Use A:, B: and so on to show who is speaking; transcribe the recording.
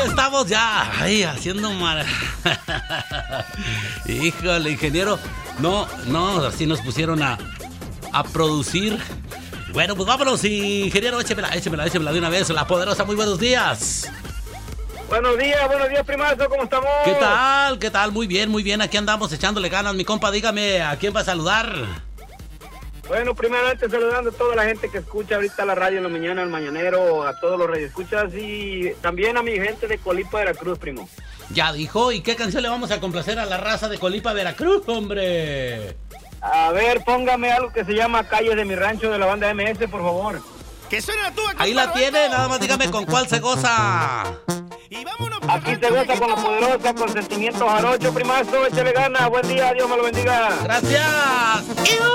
A: estamos ya haciendo mal. Híjole, ingeniero. No, así nos pusieron a producir. Bueno, pues vámonos, ingeniero, échemela de una vez, la poderosa. Muy buenos días.
B: Buenos días, primazo, ¿cómo estamos?
A: ¿Qué tal? Muy bien, aquí andamos echándole ganas, mi compa, dígame, ¿a quién va a saludar?
B: Bueno, primeramente saludando a toda la gente que escucha ahorita la radio en la mañana, el mañanero, a todos los radioescuchas y también a mi gente de Colipa, Veracruz, primo.
A: Ya dijo, ¿y qué canción le vamos a complacer a la raza de Colipa, Veracruz, hombre?
B: A ver, póngame algo que se llama Calles de mi Rancho de la banda MS, por favor.
C: ¡Que suena tú!
A: Ahí la tiene, nada más dígame con cuál se goza.
C: Y vámonos.
B: Aquí se goza con la poderosa, con sentimiento jarocho, primazo, échale ganas, buen día, Dios me lo bendiga.
A: Gracias.